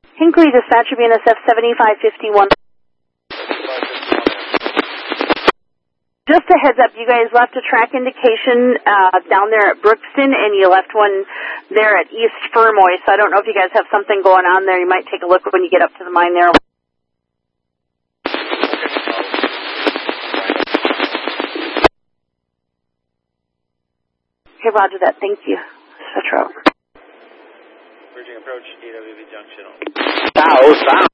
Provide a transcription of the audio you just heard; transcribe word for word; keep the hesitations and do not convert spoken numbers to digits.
Hinkley, dispatcher, B N S F seventy-five fifty-one. Just a heads up, you guys left a track indication uh, down there at Brookston, and you left one there at East Fermoy, so I don't know if you guys have something going on there. You might take a look when you get up to the mine there. Okay, roger that. Thank you. Cetro. Bridging approach, D W V junction. South, south.